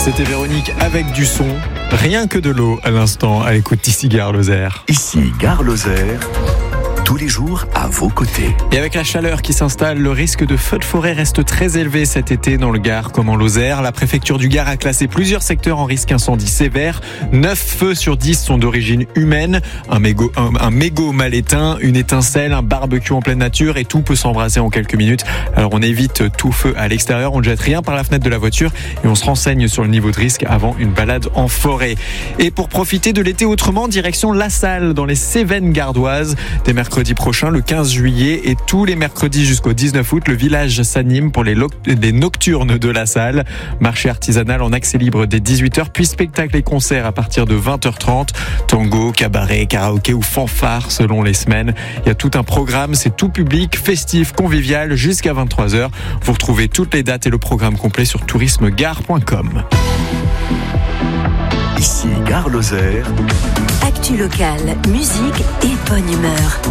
C'était Véronique avec du son, rien que de l'eau à l'instant, à l'écoute d'ici Gare Lozère. Ici Gare Lozère, tous les jours à vos côtés. Et avec la chaleur qui s'installe, le risque de feux de forêt reste très élevé cet été dans le Gard comme en Lozère. La préfecture du Gard a classé plusieurs secteurs en risque incendie sévère. 9 feux sur 10 sont d'origine humaine. Un mégot mal éteint, une étincelle, un barbecue en pleine nature et tout peut s'embraser en quelques minutes. Alors on évite tout feu à l'extérieur, on ne jette rien par la fenêtre de la voiture et on se renseigne sur le niveau de risque avant une balade en forêt. Et pour profiter de l'été autrement, direction La Salle dans les Cévennes gardoises. Dès mercredi prochain, le 15 juillet et tous les mercredis jusqu'au 19 août, le village s'anime pour les nocturnes de La Salle. Marché artisanal en accès libre dès 18h, puis spectacles et concerts à partir de 20h30. Tango, cabaret, karaoké ou fanfare selon les semaines. Il y a tout un programme, c'est tout public, festif, convivial jusqu'à 23h. Vous retrouvez toutes les dates et le programme complet sur tourismegare.com. Ici Gare Lozère. Actu locale, musique et bonne humeur.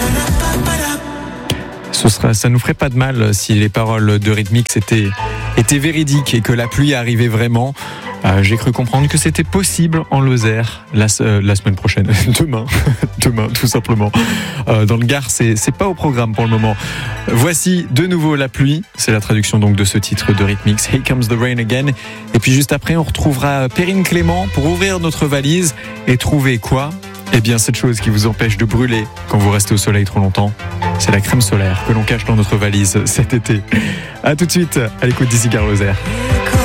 Ça nous ferait pas de mal si les paroles de Rhythmix étaient véridiques et que la pluie arrivait vraiment. J'ai cru comprendre que c'était possible en Lozère la semaine prochaine, demain tout simplement. Dans le Gard, c'est pas au programme pour le moment. Voici de nouveau la pluie, c'est la traduction donc de ce titre de Rhythmix, Here Comes the Rain Again. Et puis juste après, on retrouvera Perrine Clément pour ouvrir notre valise et trouver quoi ? Eh bien, cette chose qui vous empêche de brûler quand vous restez au soleil trop longtemps, c'est la crème solaire que l'on cache dans notre valise cet été. À tout de suite, à l'écoute d'ici Gare Lozère.